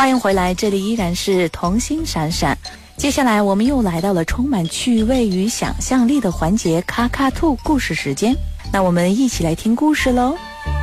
欢迎回来，这里依然是童心闪闪。接下来我们又来到了充满趣味与想象力的环节，卡卡兔故事时间。那我们一起来听故事喽。